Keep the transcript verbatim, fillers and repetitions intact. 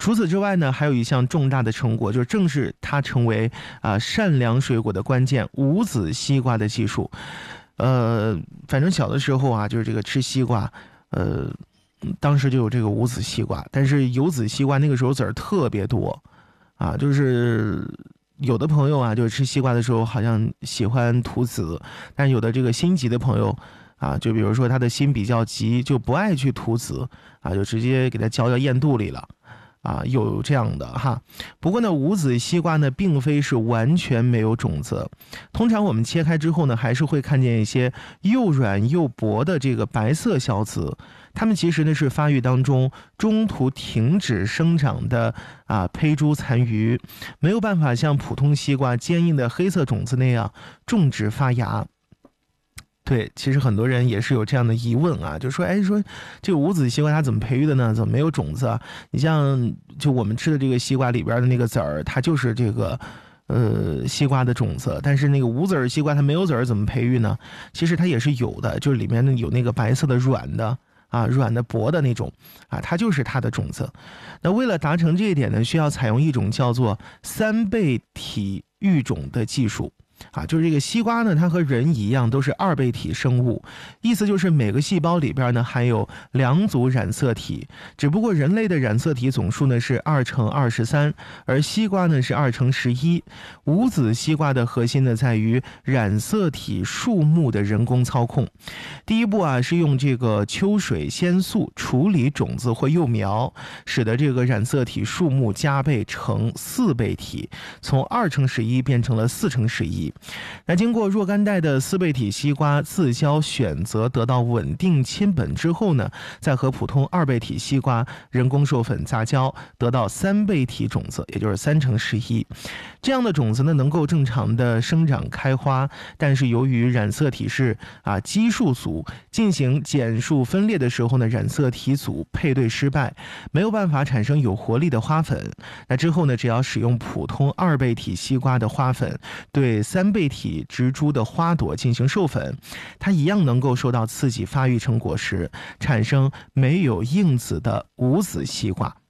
除此之外呢，还有一项重大的成果，就是正是它成为啊善良水果的关键——无籽西瓜的技术。呃，反正小的时候啊，就是这个吃西瓜，呃，当时就有这个无籽西瓜，但是有籽西瓜那个时候籽儿特别多，啊，就是有的朋友啊，就是吃西瓜的时候好像喜欢吐籽，但有的这个心急的朋友啊，就比如说他的心比较急，就不爱去吐籽啊，就直接给他嚼到咽肚里了。啊，有这样的哈，不过呢，无籽西瓜呢，并非是完全没有种子。通常我们切开之后呢，还是会看见一些又软又薄的这个白色小籽，它们其实呢是发育当中中途停止生长的啊胚珠残余，没有办法像普通西瓜坚硬的黑色种子那样种植发芽。对，其实很多人也是有这样的疑问啊，就说，哎，说这个无籽西瓜它怎么培育的呢？怎么没有种子啊？你像就我们吃的这个西瓜里边的那个籽儿，它就是这个呃西瓜的种子，但是那个无籽儿西瓜它没有籽儿，怎么培育呢？其实它也是有的，就是里面有那个白色的软的啊，软的薄的那种啊，它就是它的种子。那为了达成这一点呢，需要采用一种叫做三倍体育种的技术。啊，就是这个西瓜呢，它和人一样都是二倍体生物，意思就是每个细胞里边呢含有两组染色体，只不过人类的染色体总数呢是二乘二十三，而西瓜呢是二乘十一。无籽西瓜的核心呢在于染色体数目的人工操控。第一步啊是用这个秋水仙素处理种子或幼苗，使得这个染色体数目加倍成四倍体，从二乘十一变成了四乘十一。那经过若干代的四倍体西瓜自销选择得到稳定亲本之后呢，再和普通二倍体西瓜人工授粉杂交，得到三倍体种子，也就是三乘十一。这样的种子呢，能够正常的生长开花，但是由于染色体是啊奇数组，进行减数分裂的时候呢，染色体组配对失败，没有办法产生有活力的花粉。那之后呢，只要使用普通二倍体西瓜的花粉对三倍体植株的花朵进行授粉，它一样能够受到刺激，发育成果实，产生没有硬籽的无籽西瓜。